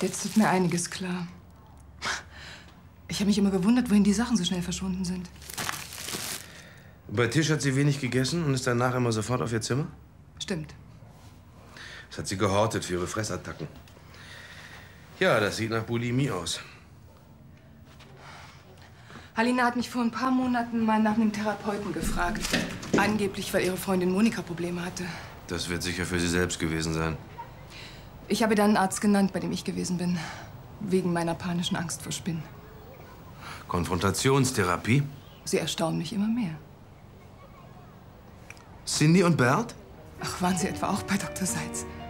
Jetzt wird mir einiges klar. Ich habe mich immer gewundert, wohin die Sachen so schnell verschwunden sind. Bei Tisch hat sie wenig gegessen und ist danach immer sofort auf ihr Zimmer? Stimmt. Das hat sie gehortet für ihre Fressattacken. Ja, das sieht nach Bulimie aus. Halina hat mich vor ein paar Monaten mal nach einem Therapeuten gefragt. Angeblich, weil ihre Freundin Monika Probleme hatte. Das wird sicher für sie selbst gewesen sein. Ich habe dann einen Arzt genannt, bei dem ich gewesen bin. Wegen meiner panischen Angst vor Spinnen. Konfrontationstherapie? Sie erstaunen mich immer mehr. Cindy und Bert? Ach, waren Sie etwa auch bei Dr. Seitz?